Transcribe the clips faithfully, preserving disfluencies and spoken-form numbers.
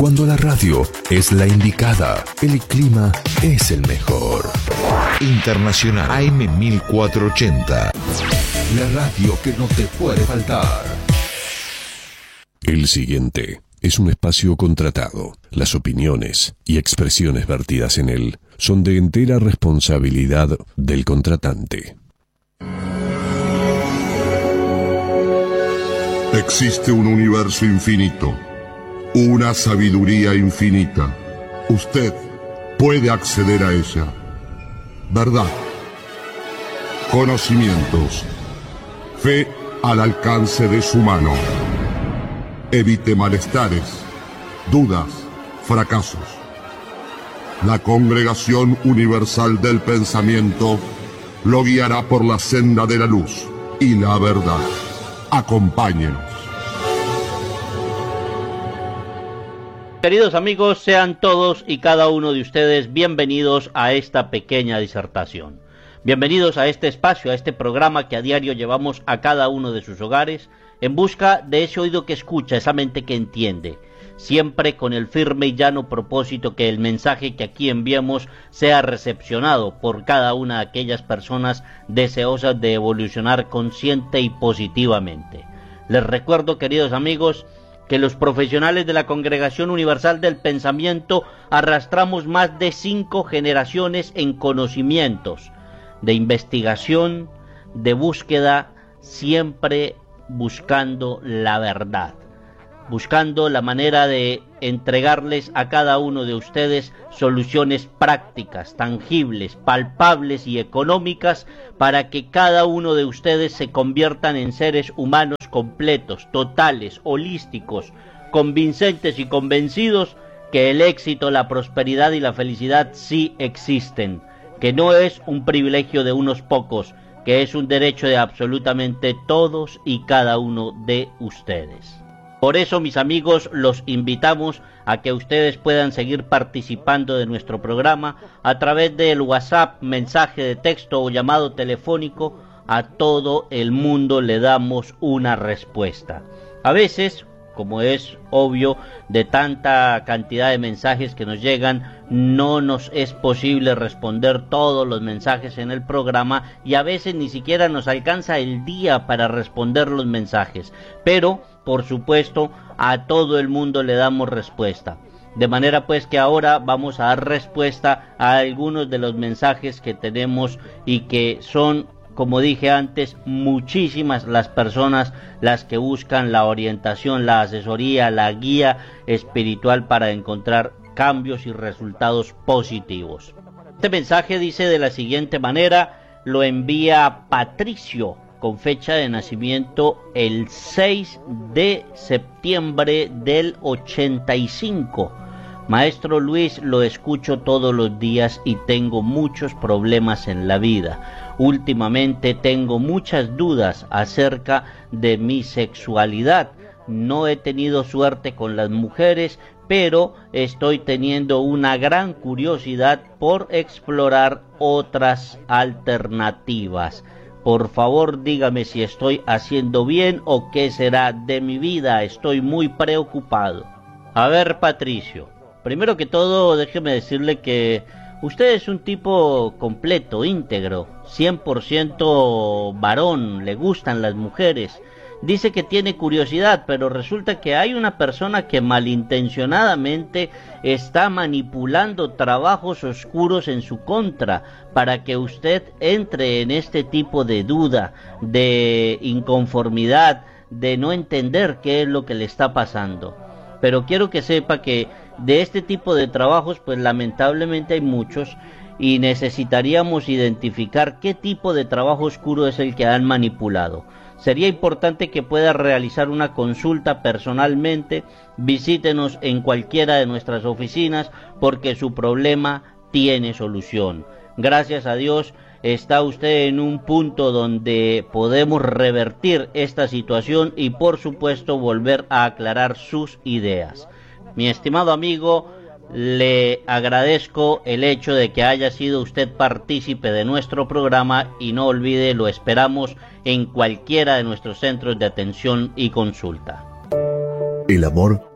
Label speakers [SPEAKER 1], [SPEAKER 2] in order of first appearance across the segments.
[SPEAKER 1] Cuando la radio es la indicada, el clima es el mejor. Internacional A M mil cuatrocientos ochenta. La radio que no te puede faltar. El siguiente es un espacio contratado. Las opiniones y expresiones vertidas en él son de entera responsabilidad del contratante.
[SPEAKER 2] Existe un universo infinito, una sabiduría infinita. Usted puede acceder a ella. Verdad, conocimientos, fe al alcance de su mano. Evite malestares, dudas, fracasos. La Congregación Universal del Pensamiento lo guiará por la senda de la luz y la verdad. Acompáñenos.
[SPEAKER 3] Queridos amigos, sean todos y cada uno de ustedes bienvenidos a esta pequeña disertación. Bienvenidos a este espacio, a este programa que a diario llevamos a cada uno de sus hogares en busca de ese oído que escucha, esa mente que entiende, siempre con el firme y llano propósito que el mensaje que aquí enviamos sea recepcionado por cada una de aquellas personas deseosas de evolucionar consciente y positivamente. Les recuerdo, queridos amigos, que los profesionales de la Congregación Universal del Pensamiento arrastramos más de cinco generaciones en conocimientos, de investigación, de búsqueda, siempre buscando la verdad, buscando la manera de entregarles a cada uno de ustedes soluciones prácticas, tangibles, palpables y económicas para que cada uno de ustedes se conviertan en seres humanos completos, totales, holísticos, convincentes y convencidos que el éxito, la prosperidad y la felicidad sí existen, que no es un privilegio de unos pocos, que es un derecho de absolutamente todos y cada uno de ustedes. Por eso, mis amigos, los invitamos a que ustedes puedan seguir participando de nuestro programa a través del WhatsApp, mensaje de texto o llamado telefónico. A todo el mundo le damos una respuesta. A veces, como es obvio, de tanta cantidad de mensajes que nos llegan, no nos es posible responder todos los mensajes en el programa y a veces ni siquiera nos alcanza el día para responder los mensajes. Pero, por supuesto, a todo el mundo le damos respuesta. De manera pues que ahora vamos a dar respuesta a algunos de los mensajes que tenemos y que son, como dije antes, muchísimas las personas las que buscan la orientación, la asesoría, la guía espiritual para encontrar cambios y resultados positivos. Este mensaje dice de la siguiente manera, lo envía Patricio, con fecha de nacimiento el seis de septiembre del ochenta y cinco. Maestro Luis, lo escucho todos los días y tengo muchos problemas en la vida. Últimamente tengo muchas dudas acerca de mi sexualidad. No he tenido suerte con las mujeres, pero estoy teniendo una gran curiosidad por explorar otras alternativas. Por favor, dígame si estoy haciendo bien o qué será de mi vida. Estoy muy preocupado. A ver, Patricio, primero que todo, déjeme decirle que usted es un tipo completo, íntegro, cien por ciento varón, le gustan las mujeres. Dice que tiene curiosidad, pero resulta que hay una persona que malintencionadamente está manipulando trabajos oscuros en su contra para que usted entre en este tipo de duda, de inconformidad, de no entender qué es lo que le está pasando. Pero quiero que sepa que de este tipo de trabajos, pues lamentablemente hay muchos y necesitaríamos identificar qué tipo de trabajo oscuro es el que han manipulado. Sería importante que pueda realizar una consulta personalmente, visítenos en cualquiera de nuestras oficinas porque su problema tiene solución. Gracias a Dios está usted en un punto donde podemos revertir esta situación y por supuesto volver a aclarar sus ideas. Mi estimado amigo, le agradezco el hecho de que haya sido usted partícipe de nuestro programa y no olvide, lo esperamos en cualquiera de nuestros centros de atención y consulta.
[SPEAKER 1] El amor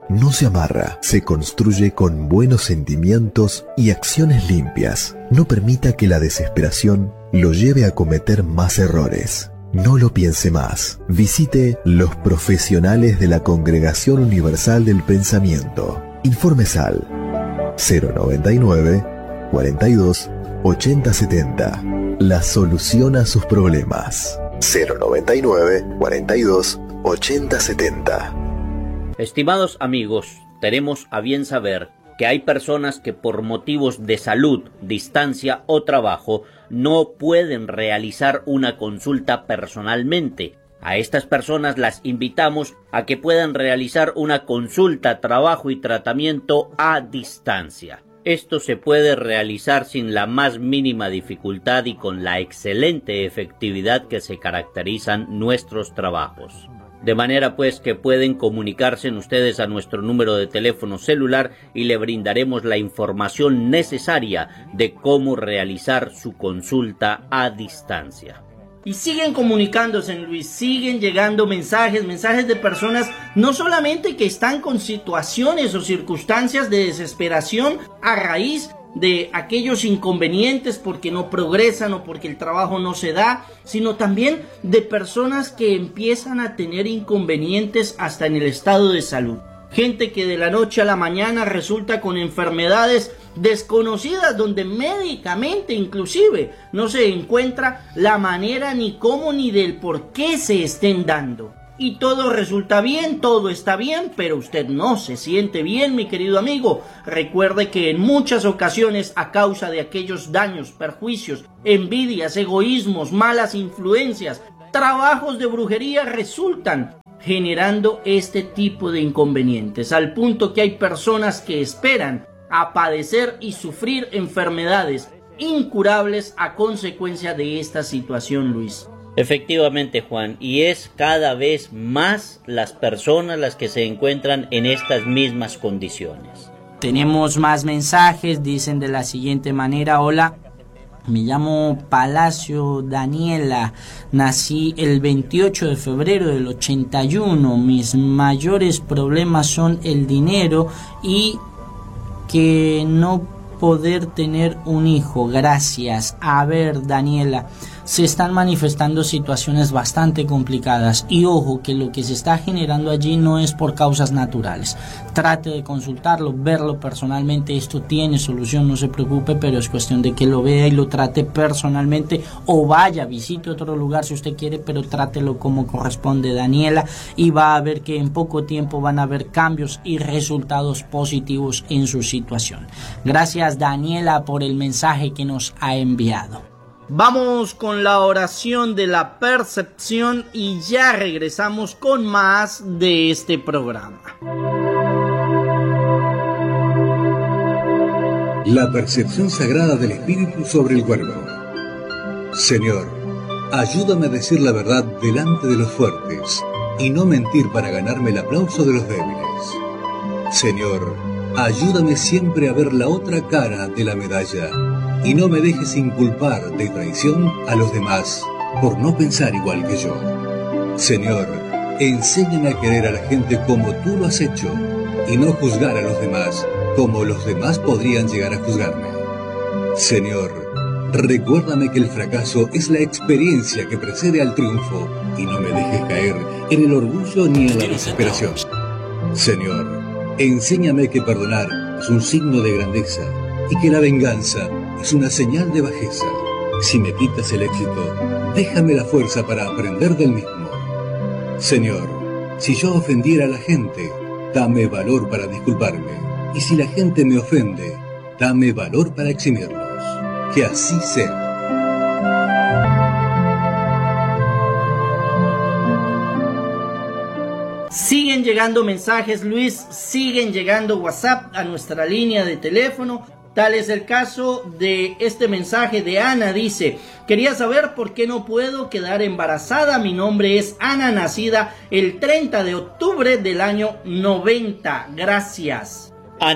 [SPEAKER 4] no se amarra, se construye con buenos sentimientos y acciones limpias. No permita que la desesperación lo lleve a cometer más errores. No lo piense más. Visite los profesionales de la Congregación Universal del Pensamiento. Informes al cero noventa y nueve, cuarenta y dos, ochenta setenta. La solución a sus problemas. cero noventa y nueve, cuarenta y dos, ochenta setenta.
[SPEAKER 3] Estimados amigos, tenemos a bien saber que hay personas que por motivos de salud, distancia o trabajo no pueden realizar una consulta personalmente. A estas personas las invitamos a que puedan realizar una consulta, trabajo y tratamiento a distancia. Esto se puede realizar sin la más mínima dificultad y con la excelente efectividad que se caracterizan nuestros trabajos. De manera pues que pueden comunicarse ustedes a nuestro número de teléfono celular y le brindaremos la información necesaria de cómo realizar su consulta a distancia.
[SPEAKER 5] Y siguen comunicándose, Luis, siguen llegando mensajes, mensajes de personas no solamente que están con situaciones o circunstancias de desesperación a raíz de aquellos inconvenientes porque no progresan o porque el trabajo no se da, sino también de personas que empiezan a tener inconvenientes hasta en el estado de salud. Gente que de la noche a la mañana resulta con enfermedades desconocidas, donde médicamente inclusive no se encuentra la manera ni cómo ni del por qué se estén dando. Y todo resulta bien, todo está bien, pero usted no se siente bien, mi querido amigo. Recuerde que en muchas ocasiones, a causa de aquellos daños, perjuicios, envidias, egoísmos, malas influencias, trabajos de brujería resultan generando este tipo de inconvenientes, al punto que hay personas que esperan a padecer y sufrir enfermedades incurables a consecuencia de esta situación, Luis.
[SPEAKER 3] Efectivamente, Juan, y es cada vez más las personas las que se encuentran en estas mismas condiciones.
[SPEAKER 5] Tenemos más mensajes, dicen de la siguiente manera: hola, me llamo Palacio Daniela, nací el veintiocho de febrero del ochenta y uno, mis mayores problemas son el dinero y que no poder tener un hijo, gracias. A ver, Daniela, se están manifestando situaciones bastante complicadas y ojo que lo que se está generando allí no es por causas naturales. Trate de consultarlo, verlo personalmente, esto tiene solución, no se preocupe, pero es cuestión de que lo vea y lo trate personalmente, o vaya, visite otro lugar si usted quiere, pero trátelo como corresponde, Daniela, y va a ver que en poco tiempo van a haber cambios y resultados positivos en su situación. Gracias, Daniela, por el mensaje que nos ha enviado. Vamos con la oración de la percepción y ya regresamos con más de este programa.
[SPEAKER 6] La percepción sagrada del espíritu sobre el cuerpo. Señor, ayúdame a decir la verdad delante de los fuertes y no mentir para ganarme el aplauso de los débiles. Señor, ayúdame siempre a ver la otra cara de la medalla y no me dejes inculpar de traición a los demás por no pensar igual que yo. Señor, enséñame a querer a la gente como tú lo has hecho y no juzgar a los demás como los demás podrían llegar a juzgarme. Señor, recuérdame que el fracaso es la experiencia que precede al triunfo y no me dejes caer en el orgullo ni en la desesperación. Señor, enséñame que perdonar es un signo de grandeza y que la venganza es una señal de bajeza. Si me quitas el éxito, déjame la fuerza para aprender del mismo. Señor, si yo ofendiera a la gente, dame valor para disculparme. Y si la gente me ofende, dame valor para eximirlos. Que así sea.
[SPEAKER 5] Siguen llegando mensajes, Luis, siguen llegando WhatsApp a nuestra línea de teléfono. Tal es el caso de este mensaje de Ana, dice: quería saber por qué no puedo quedar embarazada. Mi nombre es Ana, nacida el treinta de octubre del año noventa. Gracias.
[SPEAKER 3] Ana,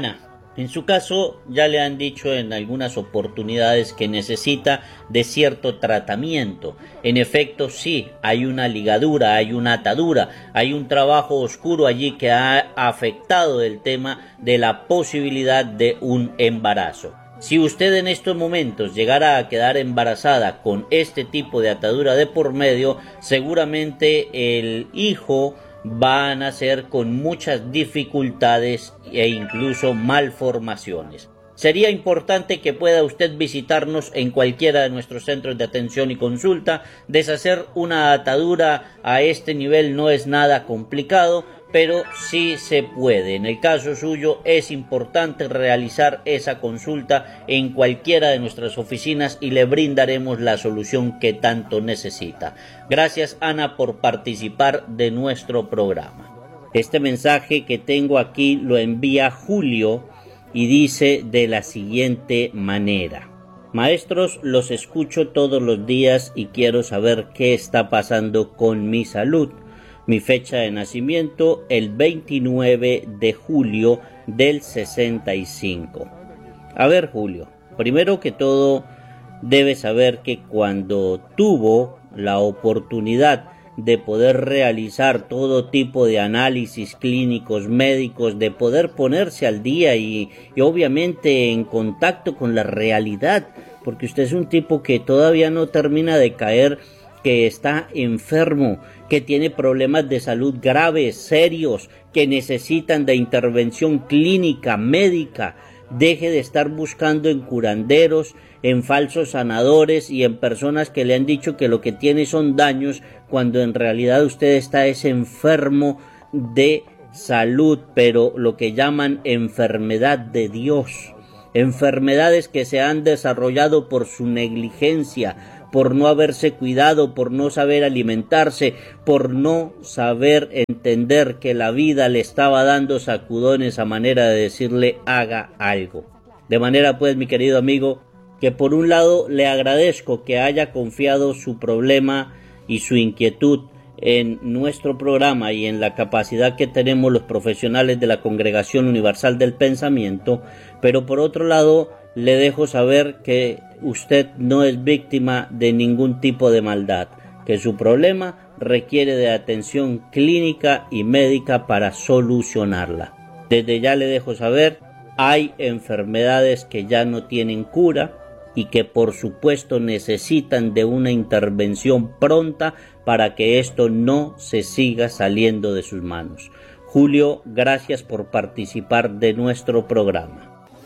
[SPEAKER 3] En su caso, ya le han dicho en algunas oportunidades que necesita de cierto tratamiento. En efecto, sí, hay una ligadura, hay una atadura, hay un trabajo oscuro allí que ha afectado el tema de la posibilidad de un embarazo. Si usted en estos momentos llegara a quedar embarazada con este tipo de atadura de por medio, seguramente el hijo va a nacer con muchas dificultades e incluso malformaciones. Sería importante que pueda usted visitarnos en cualquiera de nuestros centros de atención y consulta. Deshacer una atadura a este nivel no es nada complicado, pero sí se puede. En el caso suyo es importante realizar esa consulta en cualquiera de nuestras oficinas y le brindaremos la solución que tanto necesita. Gracias, Ana, por participar de nuestro programa. Este mensaje que tengo aquí lo envía Julio y dice de la siguiente manera: maestros, los escucho todos los días y quiero saber qué está pasando con mi salud. Mi fecha de nacimiento, el veintinueve de julio del sesenta y cinco. A ver, Julio, primero que todo, debes saber que cuando tuvo la oportunidad de poder realizar todo tipo de análisis clínicos, médicos, de poder ponerse al día y, y obviamente en contacto con la realidad, porque usted es un tipo que todavía no termina de caer, que está enfermo, que tiene problemas de salud graves, serios, que necesitan de intervención clínica, médica. Deje de estar buscando en curanderos, en falsos sanadores y en personas que le han dicho que lo que tiene son daños, cuando en realidad usted está es enfermo de salud, pero lo que llaman enfermedad de Dios. Enfermedades que se han desarrollado por su negligencia, por no haberse cuidado, por no saber alimentarse, por no saber entender que la vida le estaba dando sacudones a manera de decirle haga algo. De manera pues, mi querido amigo, que por un lado le agradezco que haya confiado su problema y su inquietud en nuestro programa y en la capacidad que tenemos los profesionales de la Congregación Universal del Pensamiento, pero por otro lado le dejo saber que usted no es víctima de ningún tipo de maldad, que su problema requiere de atención clínica y médica para solucionarla. Desde ya le dejo saber, hay enfermedades que ya no tienen cura y que por supuesto necesitan de una intervención pronta para que esto no se siga saliendo de sus manos. Julio, gracias por participar de nuestro programa.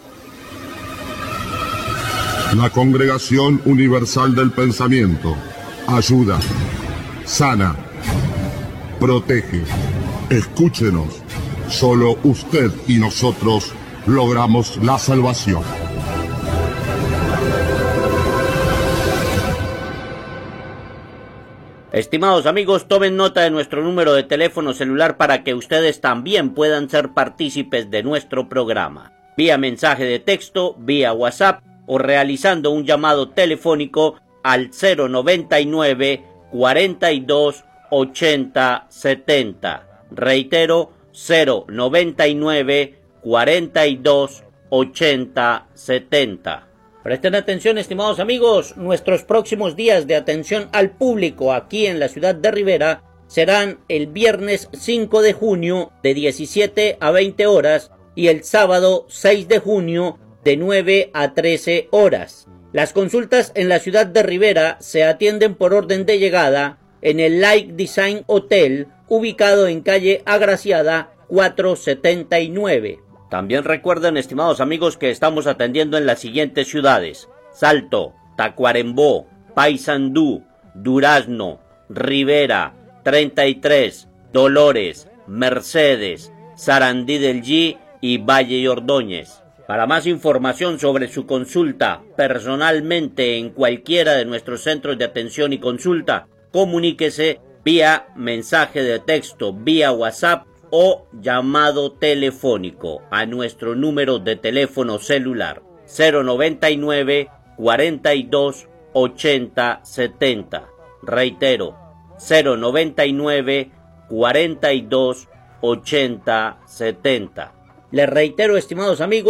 [SPEAKER 2] La Congregación Universal del Pensamiento ayuda, sana, protege. Escúchenos. Solo usted y nosotros logramos la salvación.
[SPEAKER 3] Estimados amigos, tomen nota de nuestro número de teléfono celular para que ustedes también puedan ser partícipes de nuestro programa. Vía mensaje de texto, vía WhatsApp o realizando un llamado telefónico al cero noventa y nueve, cuarenta y dos, ochenta, setenta. Reitero, cero noventa y nueve, cuarenta y dos, ochenta, setenta. Presten atención, estimados amigos, nuestros próximos días de atención al público aquí en la ciudad de Rivera serán el viernes cinco de junio de diecisiete a veinte horas y el sábado seis de junio de nueve a trece horas. Las consultas en la ciudad de Rivera se atienden por orden de llegada en el Like Design Hotel, ubicado en calle Agraciada cuatrocientos setenta y nueve. También recuerden, estimados amigos, que estamos atendiendo en las siguientes ciudades: Salto, Tacuarembó, Paysandú, Durazno, Rivera, treinta y tres, Dolores, Mercedes, Sarandí del G y Valle y Ordóñez. Para más información sobre su consulta personalmente en cualquiera de nuestros centros de atención y consulta, comuníquese vía mensaje de texto, vía WhatsApp o llamado telefónico a nuestro número de teléfono celular cero noventa y nueve, cuarenta y dos, ochenta, setenta. Reitero, cero noventa y nueve, cuarenta y dos, ochenta, setenta. Les reitero, estimados amigos,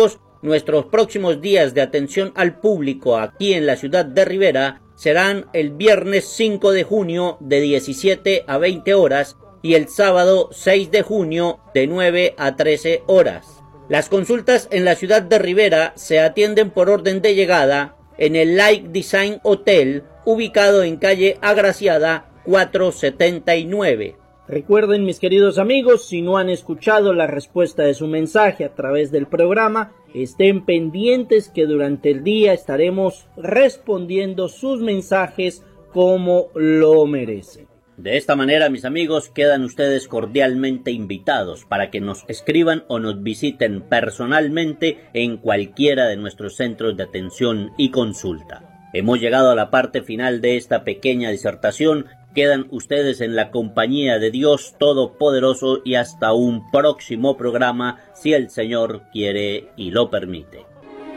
[SPEAKER 3] nuestros próximos días de atención al público aquí en la ciudad de Rivera serán el viernes cinco de junio de diecisiete a veinte horas y el sábado seis de junio de nueve a trece horas. Las consultas en la ciudad de Rivera se atienden por orden de llegada en el Like Design Hotel, ubicado en calle Agraciada cuatrocientos setenta y nueve.
[SPEAKER 5] Recuerden, mis queridos amigos, si no han escuchado la respuesta de su mensaje a través del programa, estén pendientes que durante el día estaremos respondiendo sus mensajes como lo merecen.
[SPEAKER 3] De esta manera, mis amigos, quedan ustedes cordialmente invitados para que nos escriban o nos visiten personalmente en cualquiera de nuestros centros de atención y consulta. Hemos llegado a la parte final de esta pequeña disertación. Quedan ustedes en la compañía de Dios Todopoderoso y hasta un próximo programa, si el Señor quiere y lo permite.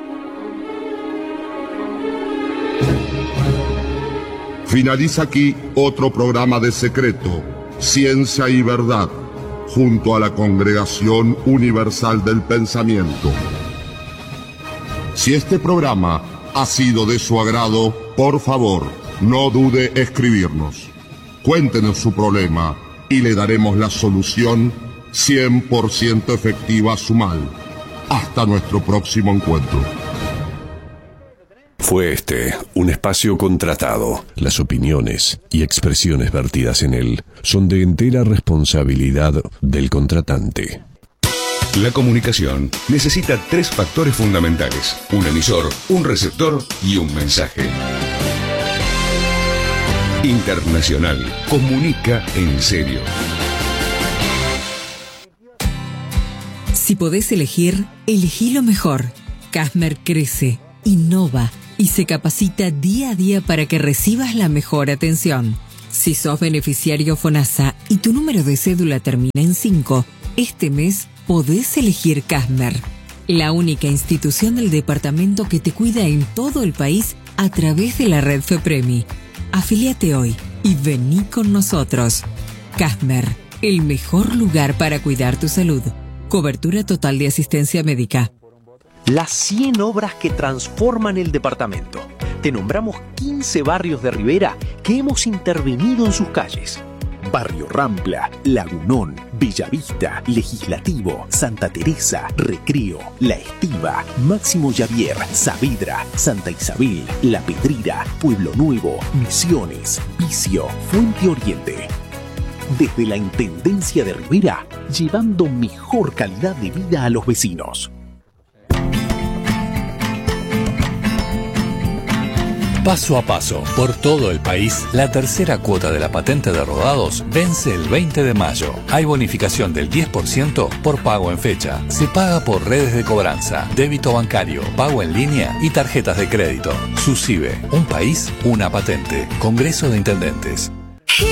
[SPEAKER 2] Finaliza aquí otro programa de Secreto, Ciencia y Verdad, junto a la Congregación Universal del Pensamiento. Si este programa ha sido de su agrado, por favor, no dude escribirnos. Cuéntenos su problema y le daremos la solución cien por ciento efectiva a su mal. Hasta nuestro próximo encuentro.
[SPEAKER 7] Fue este un espacio contratado. Las opiniones y expresiones vertidas en él son de entera responsabilidad del contratante.
[SPEAKER 8] La comunicación necesita tres factores fundamentales: un emisor, un receptor y un mensaje. Internacional comunica en serio.
[SPEAKER 9] Si podés elegir, elegí lo mejor. Casmer crece, innova y se capacita día a día para que recibas la mejor atención. Si sos beneficiario FONASA y tu número de cédula termina en cinco, este mes podés elegir Casmer, la única institución del departamento que te cuida en todo el país a través de la red FEPREMI. Afíliate hoy y vení con nosotros. Casmer, el mejor lugar para cuidar tu salud. Cobertura total de asistencia médica.
[SPEAKER 10] Las cien obras que transforman el departamento. Te nombramos quince barrios de Rivera que hemos intervenido en sus calles. Barrio Rampla, Lagunón, Bellavista, Legislativo, Santa Teresa, Recreo, La Estiva, Máximo Javier, Saavedra, Santa Isabel, La Pedrira, Pueblo Nuevo, Misiones, Vicio, Fuente Oriente. Desde la Intendencia de Rivera, llevando mejor calidad de vida a los vecinos.
[SPEAKER 11] Paso a paso, por todo el país, la tercera cuota de la patente de rodados vence el veinte de mayo. Hay bonificación del diez por ciento por pago en fecha. Se paga por redes de cobranza, débito bancario, pago en línea y tarjetas de crédito. SUSIBE, un país, una patente. Congreso de Intendentes.